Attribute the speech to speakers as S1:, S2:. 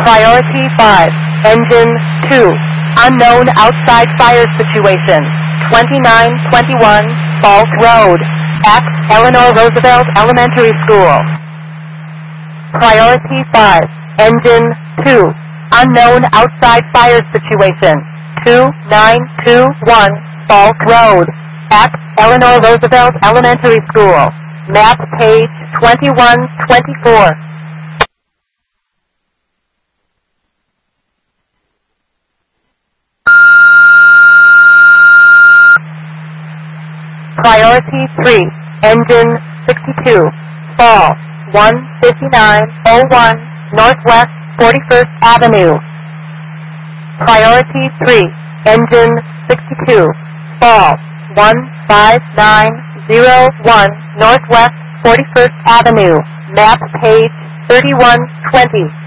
S1: Priority 5, Engine 2, unknown outside fire situation, 2921 Falls Road, at Eleanor Roosevelt Elementary School. Priority 5, Engine 2, unknown outside fire situation, 2921 Falls Road, at Eleanor Roosevelt Elementary School. Map page 2124. Priority 3, Engine 62, Fall, 15901 Northwest 41st Avenue. Priority 3, Engine 62, Fall, 15901 Northwest 41st Avenue. Map page 3120.